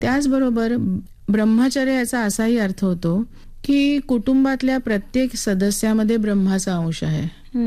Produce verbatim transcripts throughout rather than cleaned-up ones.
त्याचबरोबर ब्रह्मचर्य याचा असाही अर्थ होतो की कुटुंबातल्या प्रत्येक सदस्यामध्ये ब्रह्माचा अंश आहे.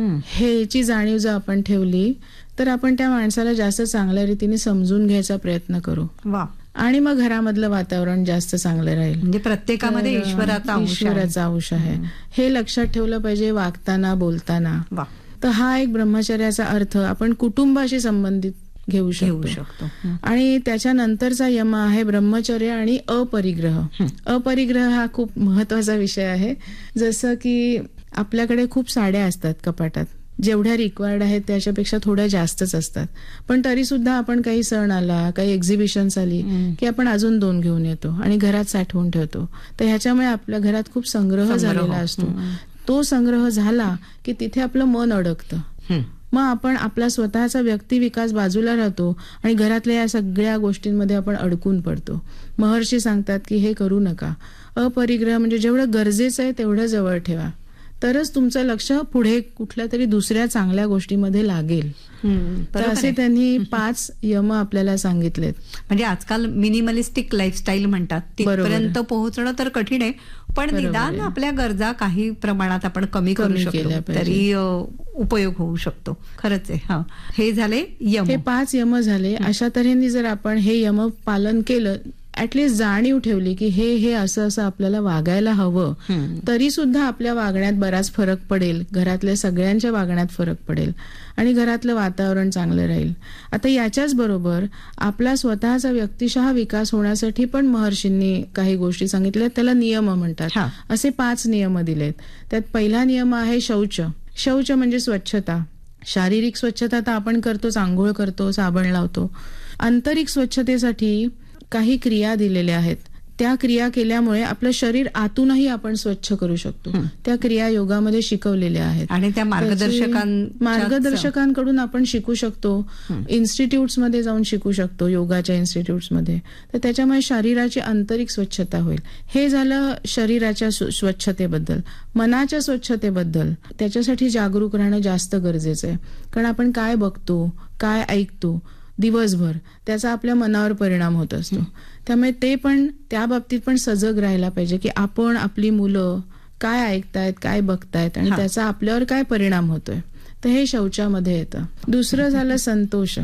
हे याची जाणीव जर आपण ठेवली तर आपण त्या माणसाला जास्त चांगल्या रीतीने समजून घ्यायचा प्रयत्न करू. वा. आणि मग घरामधलं वातावरण जास्त चांगलं राहील. म्हणजे प्रत्येकामध्ये ईश्वराचा ईश्वराचा अंश आहे हे लक्षात ठेवलं पाहिजे वागताना बोलताना. वा. तर हा एक ब्रह्मचर्याचा अर्थ आपण कुटुंबाशी संबंधित घेऊ शकतो. आणि त्याच्यानंतरचा यम आहे ब्रह्मचर्य आणि अपरिग्रह. अपरिग्रह हा खूप महत्वाचा विषय आहे. जसं की आपल्याकडे खूप साड्या असतात कपाटात, जेवढ्या रिक्वायर्ड आहेत त्याच्यापेक्षा थोड्या जास्तच असतात, पण तरी सुद्धा आपण काही सण आला, काही एक्झिबिशन्स आली की आपण अजून दोन घेऊन येतो आणि घरात साठवून ठेवतो. तर ह्याच्यामुळे आपल्या घरात खूप संग्रह झालेला असतो. तो संग्रह झाला की तिथे आपलं मन अडकतं. मग आपण आपला स्वतःचा व्यक्ती विकास बाजूला राहतो आणि घरातल्या या सगळ्या गोष्टींमध्ये आपण अडकून पडतो. महर्षी सांगतात की हे करू नका. अपरिग्रह म्हणजे जेवढं गरजेचं आहे तेवढं जवळ ठेवा, तरच तुमचं लक्ष पुढे कुठल्या तरी दुसऱ्या चांगल्या गोष्टीमध्ये लागेल. तर असे त्यांनी पाच यम आपल्याला सांगितलेत. म्हणजे आजकाल मिनिमलिस्टिक लाईफस्टाईल म्हणतात, तिथपर्यंत पोहोचणं तर कठीण आहे, पण निदान आपल्या गरजा काही प्रमाणात आपण कमी करू शकतो तरी उपयोग होऊ शकतो. खरंच आहे. हा, हे झाले यम. हे पाच यम झाले. अशा तऱ्हेने जर आपण हे यम पालन केलं, ऍटलिस्ट जाणीव ठेवली की हे हे असं असं आपल्याला वागायला हवं, तरी सुद्धा आपल्या वागण्यात बराच फरक पडेल, घरातल्या सगळ्यांच्या वागण्यात फरक पडेल आणि घरातलं वातावरण चांगलं राहील. आता याच्याच बरोबर आपला स्वतःचा व्यक्तिशः विकास होण्यासाठी पण महर्षींनी काही गोष्टी सांगितल्या, त्याला नियम म्हणतात. असे पाच नियम दिलेत. त्यात पहिला नियम आहे शौच. शौच म्हणजे स्वच्छता. शारीरिक स्वच्छता तर आपण करतोच, आंघोळ करतो, साबण लावतो. आंतरिक स्वच्छतेसाठी काही क्रिया दिलेल्या आहेत. त्या क्रिया केल्यामुळे आपलं शरीर आतूनही आपण स्वच्छ करू शकतो. त्या क्रिया योगामध्ये शिकवलेल्या आहेत आणि त्या मार्गदर्शकां मार्गदर्शकांकडून आपण शिकू शकतो. इन्स्टिट्यूट्स मध्ये जाऊन शिकू शकतो, योगाच्या इन्स्टिट्यूट्स मध्ये. तर त्याच्यामुळे शरीराची आंतरिक स्वच्छता होईल. हे झालं शरीराच्या स्वच्छतेबद्दल. मनाच्या स्वच्छतेबद्दल त्याच्यासाठी जागरूक राहणं जास्त गरजेचं आहे. कारण आपण काय बघतो, काय ऐकतो दिवसभर, त्याचा आपल्या मनावर परिणाम होत असतो. त्यामुळे ते पण त्या बाबतीत पण सजग राहायला पाहिजे की आपण, आपली मुलं काय ऐकतायत, काय बघतायत आणि त्याचा आपल्यावर काय परिणाम होतोय. तर हे शौचामध्ये येतं. दुसरं झालं संतोष.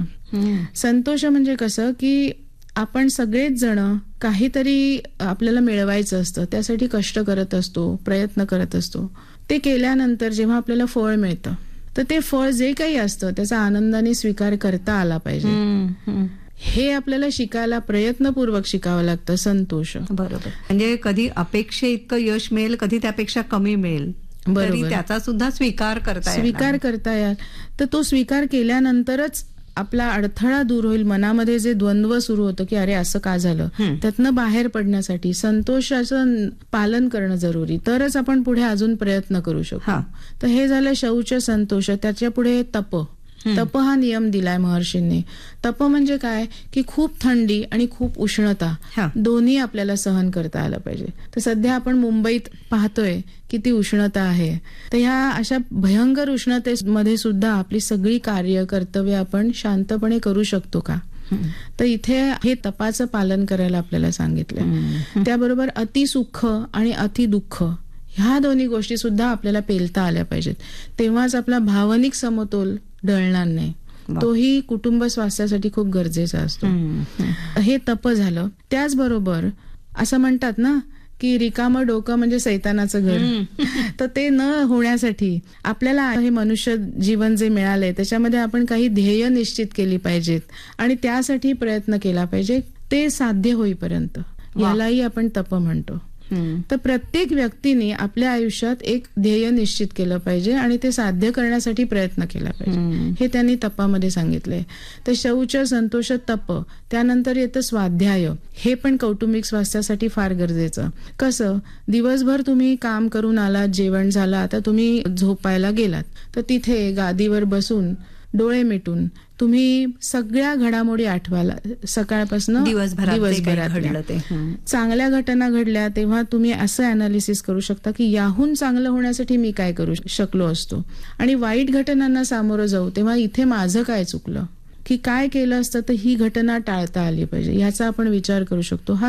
संतोष म्हणजे कसं की आपण सगळेच जण काहीतरी आपल्याला मिळवायचं असतं, त्यासाठी कष्ट करत असतो, प्रयत्न करत असतो. ते केल्यानंतर जेव्हा आपल्याला फळ मिळतं तर ते फळ जे काही असतं त्याचा आनंदाने स्वीकार करता आला पाहिजे. हे आपल्याला शिकायला, प्रयत्नपूर्वक शिकावं लागतं. संतोष. बरोबर. म्हणजे कधी अपेक्षे इतकं यश मिळेल, कधी त्यापेक्षा कमी मिळेल, बरोबर, त्याचा सुद्धा स्वीकार करता स्वीकार करता येईल. तर तो स्वीकार केल्यानंतरच आपला अडथळा दूर होईल. मनामध्ये जे द्वंद्व सुरू होतं की अरे असं का झालं, त्यातनं बाहेर पडण्यासाठी संतोषाचं पालन करणं जरुरी, तरच आपण पुढे अजून प्रयत्न करू शकतो. तर हे झालं शौच, संतोष. त्याच्या पुढे तप. तप हा नियम दिलाय महर्षींनी. तप म्हणजे काय की खूप थंडी आणि खूप उष्णता दोन्ही आपल्याला सहन करता आलं पाहिजे. तर सध्या आपण मुंबईत पाहतोय किती उष्णता आहे. तर ह्या अशा भयंकर उष्णतेमध्ये सुद्धा आपली सगळी कार्य, कर्तव्य आपण शांतपणे करू शकतो का? तर इथे हे तपाचं पालन करायला आपल्याला सांगितलंय. त्याबरोबर अतिसुख आणि अति दुःख ह्या दोन्ही गोष्टी सुद्धा आपल्याला पेलता आल्या पाहिजेत. तेव्हाच आपला भावनिक समतोल ढळणार नाही. तोही कुटुंब स्वास्थ्यासाठी खूप गरजेचा असतो. हे तप झालं. त्याचबरोबर असं म्हणतात ना की रिकामं डोकं म्हणजे सैतानाचं घर. तर ते न होण्यासाठी आपल्याला हे मनुष्य जीवन जे मिळालंय त्याच्यामध्ये आपण काही ध्येय निश्चित केली पाहिजेत आणि त्यासाठी प्रयत्न केला पाहिजे, ते साध्य होईपर्यंत. यालाही आपण तप म्हणतो. तर प्रत्येक व्यक्तीने आपल्या आयुष्यात एक ध्येय निश्चित केलं पाहिजे आणि ते साध्य करण्यासाठी प्रयत्न केला पाहिजे. हे त्यांनी तपामध्ये सांगितलंय. तर शौच, संतोष, तप. त्यानंतर येतं स्वाध्याय. हे पण कौटुंबिक स्वास्थ्यासाठी फार गरजेचं. कसं, दिवसभर तुम्ही काम करून आलात, जेवण झालं, आता तुम्ही झोपायला गेलात, तर तिथे गादीवर बसून डोळे मिटून तुम्ही सगळ्या घडामोडी आठवाला, सकाळपासून दिवसभरात चांगल्या घटना घडल्या तेव्हा तुम्ही असं अनालिसिस करू शकता की याहून चांगलं होण्यासाठी मी काय करू शकलो असतो, आणि वाईट घटनांना सामोरं जाऊ तेव्हा इथे माझं काय चुकलं. की काय केलं असतं तर ही घटना टाळता आली पाहिजे, याचा आपण विचार करू शकतो. हा